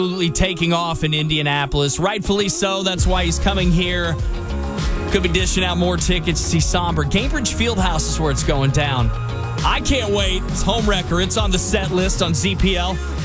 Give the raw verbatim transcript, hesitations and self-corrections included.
absolutely taking off in Indianapolis. Rightfully so. That's why he's coming here. Could be dishing out more tickets to see Somber. Gainbridge Fieldhouse is where it's going down. I can't wait. It's Home Wrecker. It's on the set list on Z P L.